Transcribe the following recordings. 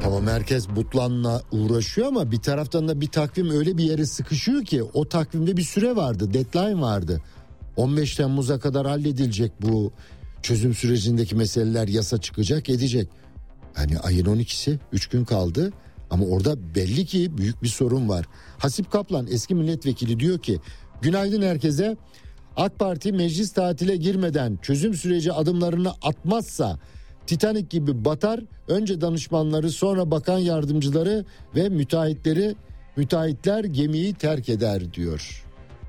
Tamam, herkes butlanla uğraşıyor ama bir taraftan da bir takvim öyle bir yere sıkışıyor ki o takvimde bir süre vardı, deadline vardı. 15 Temmuz'a kadar halledilecek bu çözüm sürecindeki meseleler, yasa çıkacak, edecek. Yani ayın 12'si 3 gün kaldı ama orada belli ki büyük bir sorun var. Hasip Kaplan eski milletvekili diyor ki günaydın herkese, AK Parti meclis tatile girmeden çözüm süreci adımlarını atmazsa Titanic gibi batar, önce danışmanları sonra bakan yardımcıları ve müteahhitler gemiyi terk eder diyor.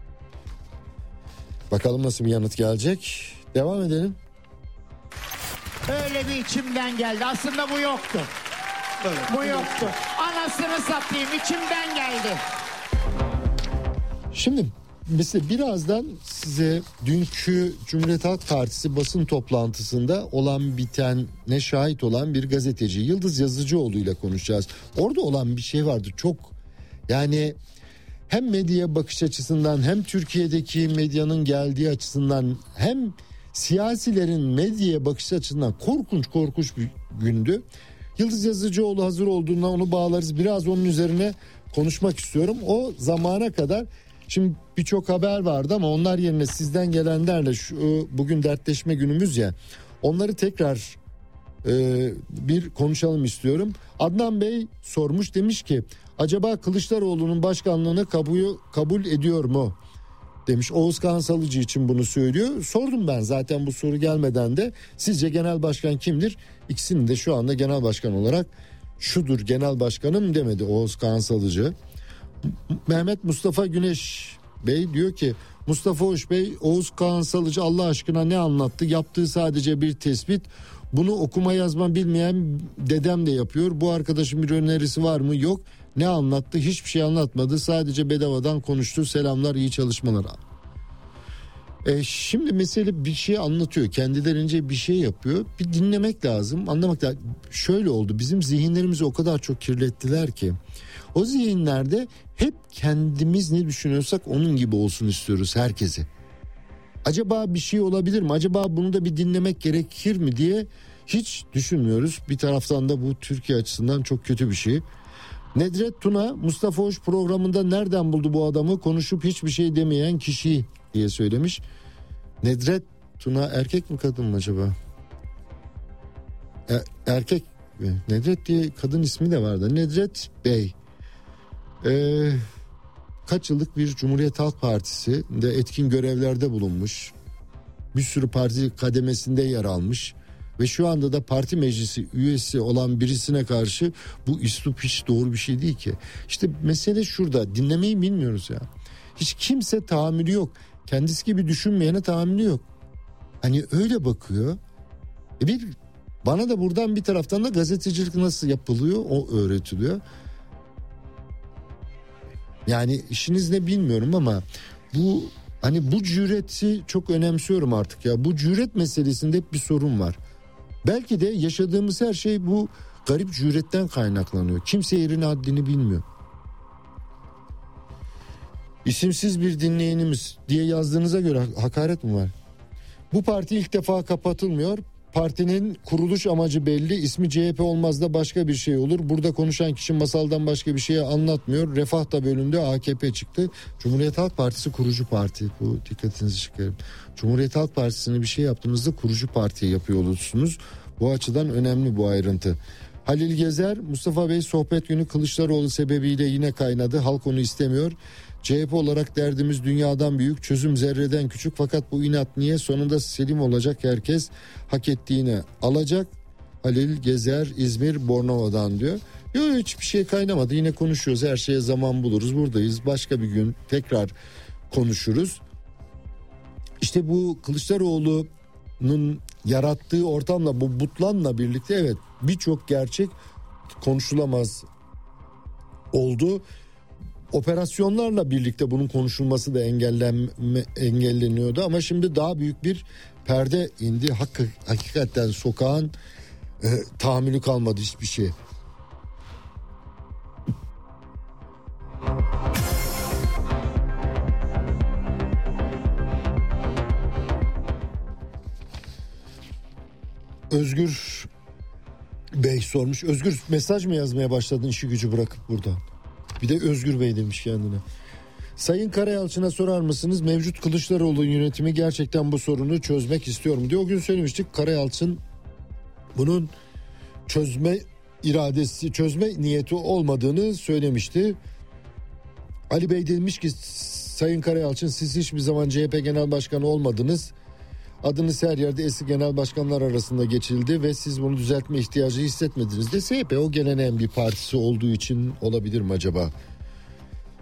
Bakalım nasıl bir yanıt gelecek. Devam edelim. Öyle bir içimden geldi. Aslında bu yoktu. Evet. Bu yoktu. Anasını satayım, içimden geldi. Şimdi mesela birazdan size dünkü Cumhuriyet Halk Partisi basın toplantısında olan bitene şahit olan bir gazeteci Yıldız Yazıcıoğlu ile konuşacağız. Orada olan bir şey vardı çok, yani hem medya bakış açısından hem Türkiye'deki medyanın geldiği açısından hem siyasilerin medyaya bakış açısından korkunç bir gündü. Yıldız Yazıcıoğlu hazır olduğunda onu bağlarız. Biraz onun üzerine konuşmak istiyorum. O zamana kadar şimdi birçok haber vardı ama onlar yerine sizden gelenlerle bugün dertleşme günümüz ya, onları tekrar bir konuşalım istiyorum. Adnan Bey sormuş, demiş ki acaba Kılıçdaroğlu'nun başkanlığını kabul ediyor mu demiş. Oğuz Kağan Salıcı için bunu söylüyor. Sordum ben zaten bu soru gelmeden de, sizce genel başkan kimdir? İkisinin de şu anda genel başkan olarak şudur genel başkanım demedi Oğuz Kağan Salıcı. Mehmet Mustafa Güneş Bey diyor ki Mustafa Hoş Bey, Oğuz Kağan Salıcı Allah aşkına ne anlattı? Yaptığı sadece bir tespit. Bunu okuma yazma bilmeyen dedem de yapıyor. Bu arkadaşın bir önerisi var mı? Yok. Ne anlattı? Hiçbir şey anlatmadı. Sadece bedavadan konuştu. Selamlar, iyi çalışmalar. Şimdi mesele bir şey anlatıyor. Kendilerince bir şey yapıyor. Bir dinlemek lazım, anlamak lazım. Şöyle oldu. Bizim zihinlerimizi o kadar çok kirlettiler ki. O zihinlerde hep kendimiz ne düşünüyorsak onun gibi olsun istiyoruz herkesi. Acaba bir şey olabilir mi? Acaba bunu da bir dinlemek gerekir mi diye hiç düşünmüyoruz. Bir taraftan da bu Türkiye açısından çok kötü bir şey. Nedret Tuna, Mustafa Hoş programında nereden buldu bu adamı, konuşup hiçbir şey demeyen kişiyi diye söylemiş. Nedret Tuna erkek mi kadın mı acaba? Erkek mi? Nedret diye kadın ismi de vardı. Nedret Bey. Kaç yıllık bir Cumhuriyet Halk Partisi'nde etkin görevlerde bulunmuş. Bir sürü parti kademesinde yer almış. Ve şu anda da parti meclisi üyesi olan birisine karşı bu üslup hiç doğru bir şey değil ki. İşte mesele şurada, dinlemeyi bilmiyoruz ya. Hiç kimse tahammülü yok. Kendisi gibi düşünmeyene tahammülü yok. Hani öyle bakıyor. Bana da buradan bir taraftan da gazetecilik nasıl yapılıyor o öğretiliyor. Yani işiniz ne bilmiyorum ama bu cüreti çok önemsiyorum artık ya. Bu cüret meselesinde hep bir sorun var. Belki de yaşadığımız her şey bu garip cüretten kaynaklanıyor. Kimse yerini haddini bilmiyor. İsimsiz bir dinleyenimiz diye yazdığınıza göre hakaret mi var? Bu parti ilk defa kapatılmıyor. Partinin kuruluş amacı belli. İsmi CHP olmaz da başka bir şey olur. Burada konuşan kişi masaldan başka bir şey anlatmıyor. Refah da bölündü, AKP çıktı. Cumhuriyet Halk Partisi kurucu parti. Bu dikkatinizi çıkarın. Cumhuriyet Halk Partisi'ne bir şey yaptığınızda kurucu partiye yapıyor olursunuz. Bu açıdan önemli bu ayrıntı. Halil Gezer, Mustafa Bey sohbet günü Kılıçdaroğlu sebebiyle yine kaynadı. Halk onu istemiyor. CHP olarak derdimiz dünyadan büyük, çözüm zerreden küçük, fakat bu inat niye? Sonunda selim olacak, herkes hak ettiğini alacak. Halil Gezer, İzmir Bornova'dan diyor. Yok, hiçbir şey kaynamadı, yine konuşuyoruz, her şeye zaman buluruz, buradayız, başka bir gün tekrar konuşuruz. İşte bu Kılıçdaroğlu'nun yarattığı ortamla, bu butlanla birlikte evet birçok gerçek konuşulamaz oldu. Operasyonlarla birlikte bunun konuşulması da engelleniyordu ama şimdi daha büyük bir perde indi. Hakikaten sokağın tahammülü kalmadı hiçbir şey. Özgür Bey sormuş. Özgür mesaj mı yazmaya başladın işi gücü bırakıp buradan? Bir de Özgür Bey demiş kendine. Sayın Karayalçın'a sorar mısınız? Mevcut Kılıçdaroğlu yönetimi gerçekten bu sorunu çözmek istiyor mu diye o gün söylemiştik. Karayalçın bunun çözme niyeti olmadığını söylemişti. Ali Bey demiş ki Sayın Karayalçın siz hiçbir zaman CHP Genel Başkanı olmadınız. Adınız her yerde eski genel başkanlar arasında geçildi ve siz bunu düzeltme ihtiyacı hissetmediniz de CHP o geleneğin bir partisi olduğu için olabilir mi acaba?